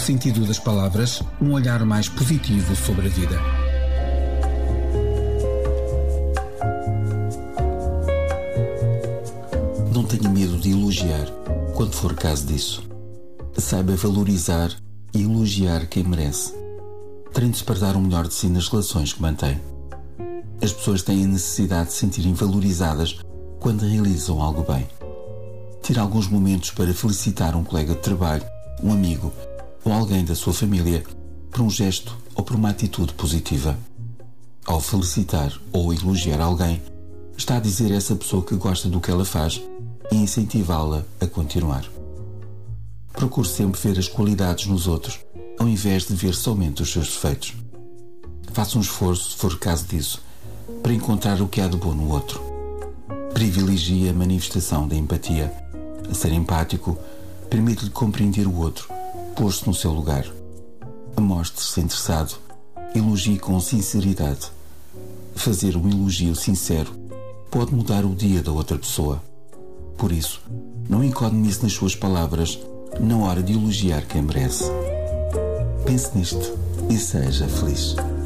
sentido das palavras, um olhar mais positivo sobre a vida. Não tenha medo de elogiar quando for caso disso. Saiba valorizar e elogiar quem merece. Treine-se para dar o melhor de si nas relações que mantém. As pessoas têm a necessidade de se sentirem valorizadas quando realizam algo bem. Tire alguns momentos para felicitar um colega de trabalho, um amigo ou alguém da sua família por um gesto ou por uma atitude positiva. Ao felicitar ou elogiar alguém, está a dizer a essa pessoa que gosta do que ela faz e incentivá-la a continuar. Procure sempre ver as qualidades nos outros, ao invés de ver somente os seus defeitos. Faça um esforço, se for caso disso, para encontrar o que há de bom no outro. Privilegie a manifestação da empatia. A ser empático permite-lhe compreender o outro, pôr-se no seu lugar. Mostre-se interessado, elogie com sinceridade. Fazer um elogio sincero pode mudar o dia da outra pessoa. Por isso, não economize nas suas palavras na hora de elogiar quem merece. Pense nisto e seja feliz.